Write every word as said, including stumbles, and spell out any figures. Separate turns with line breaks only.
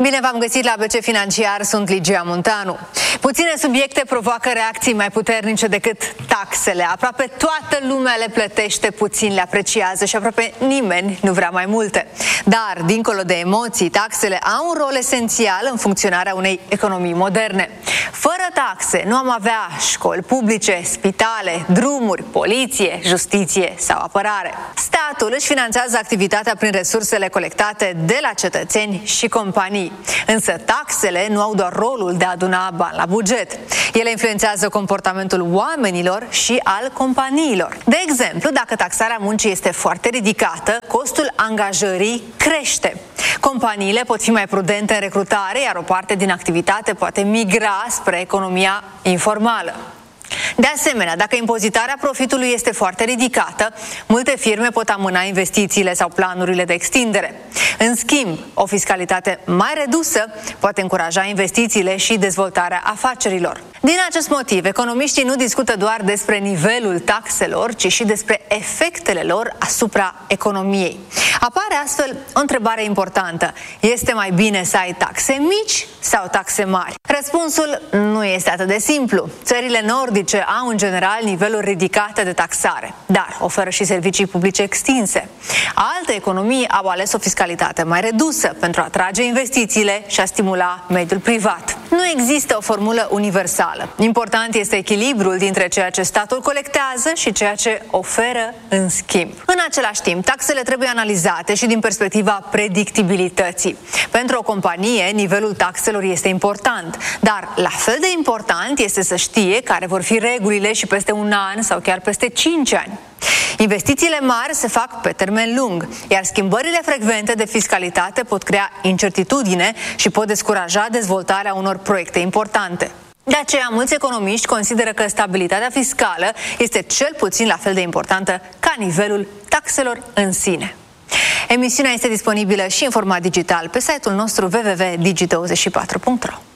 Bine v-am găsit la B C Financiar, sunt Ligia Muntanu. Puține subiecte provoacă reacții mai puternice decât taxele. Aproape toată lumea le plătește, puțin le apreciază și aproape nimeni nu vrea mai multe. Dar, dincolo de emoții, taxele au un rol esențial în funcționarea unei economii moderne. Fără taxe nu am avea școli publice, spitale, drumuri, poliție, justiție sau apărare. Statul își finanțează activitatea prin resursele colectate de la cetățeni și companii. Însă taxele nu au doar rolul de a aduna bani la buget. Ele influențează comportamentul oamenilor și al companiilor. De exemplu, dacă taxarea muncii este foarte ridicată, costul angajării crește. Companiile pot fi mai prudente în recrutare, iar o parte din activitate poate migra spre economia informală. De asemenea, dacă impozitarea profitului este foarte ridicată, multe firme pot amâna investițiile sau planurile de extindere. În schimb, o fiscalitate mai redusă poate încuraja investițiile și dezvoltarea afacerilor. Din acest motiv, economiștii nu discută doar despre nivelul taxelor, ci și despre efectele lor asupra economiei. Apare astfel o întrebare importantă. Este mai bine să ai taxe mici sau taxe mari? Răspunsul nu este atât de simplu. Țările nordice au în general niveluri ridicate de taxare, dar oferă și servicii publice extinse. Alte economii au ales o fiscalitate mai redusă pentru a atrage investițiile și a stimula mediul privat. Nu există o formulă universală. Important este echilibrul dintre ceea ce statul colectează și ceea ce oferă în schimb. În același timp, taxele trebuie analizate și din perspectiva predictibilității. Pentru o companie, nivelul taxelor este important, dar la fel de important este să știe care vor fi regulile și peste un an sau chiar peste cinci ani. Investițiile mari se fac pe termen lung, iar schimbările frecvente de fiscalitate pot crea incertitudine și pot descuraja dezvoltarea unor proiecte importante. De aceea, mulți economiști consideră că stabilitatea fiscală este cel puțin la fel de importantă ca nivelul taxelor în sine. Emisiunea este disponibilă și în format digital pe site-ul nostru w w w punct digi douăzeci și patru punct ro.